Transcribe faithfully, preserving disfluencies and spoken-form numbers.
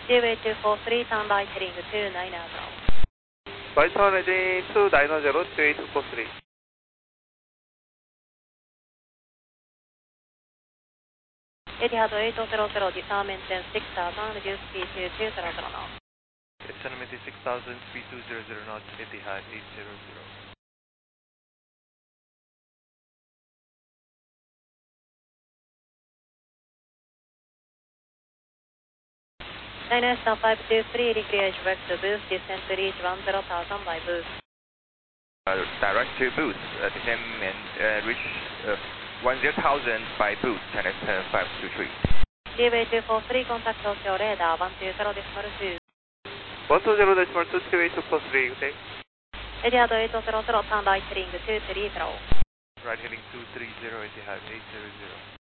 J-way two four three, turn right heading two nine zero. Right turn heading two nine zero, J-way two four three. Etihad eight hundred, disarm engine six thousand, reduce speed to two hundred knots. Centimeter six thousand, speed two hundred knots, Etihad eight hundred. Dynastar five two three, recreate direct to boost, descend to reach one zero thousand by boost. Uh, direct to boost, uh, descend and uh, reach uh, one zero thousand by boost, Dynastar five two three. J-way two four three, contact Tokyo radar one two zero decimal two. one two zero decimal two, J-way two four three, good day. Etihad eight hundred, turn right heading two three zero. Right heading two three zero, Etihad eight hundred.